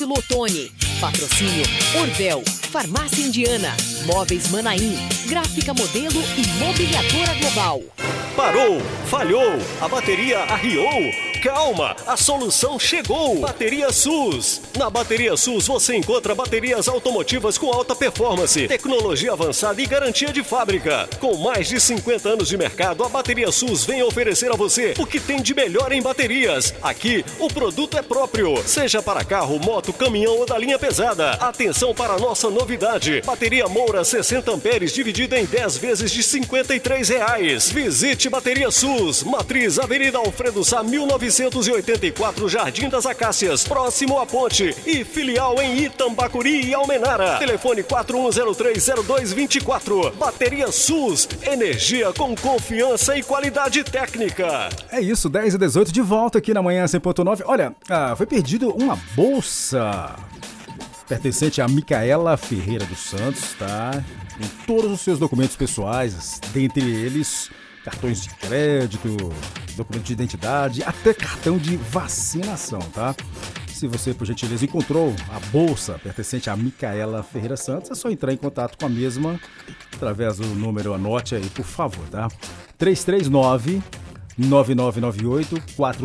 Lotone. Patrocínio Orvel, Farmácia Indiana, Móveis Manaim, Gráfica Modelo e Mobiliadora Global. Parou? Falhou? A bateria arriou? Calma, a solução chegou! Bateria SUS. Na Bateria SUS você encontra baterias automotivas com alta performance, tecnologia avançada e garantia de fábrica. Com mais de 50 anos de mercado, a Bateria SUS vem oferecer a você o que tem de melhor em baterias. Aqui, o produto é próprio, seja para carro, moto, caminhão ou da linha pesada. Atenção para a nossa novidade. Bateria Moura 60 amperes dividida em 10 vezes de R$ 53. Visite Bateria SUS, Matriz, Avenida Alfredo Sá, 1984, Jardim das Acácias, próximo à Ponte, e filial em Itambacuri e Almenara. Telefone 41030224. Bateria SUS, energia com confiança e qualidade técnica. É isso, 10 e 18 de volta aqui na Manhã 100.9. Olha, foi perdido uma bolsa pertencente a Micaela Ferreira dos Santos, tá? Em todos os seus documentos pessoais, dentre eles cartões de crédito, documento de identidade, até cartão de vacinação, tá? Se você, por gentileza, encontrou a bolsa pertencente a Micaela Ferreira Santos, é só entrar em contato com a mesma através do número, anote aí, por favor, tá? 339 9998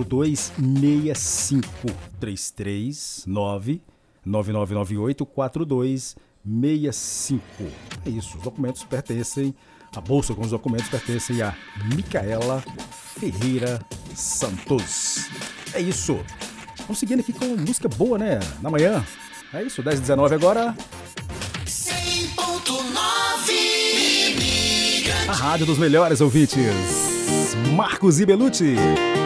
4265 339 9998 4265. É isso, os documentos pertencem, a bolsa com os documentos pertencem a Micaela Ferreira Santos. É isso. Vamos seguindo aqui com música boa, né? Na manhã. É isso, 10h19 agora. 100.9 A rádio dos melhores ouvintes. Marcos e Belucci.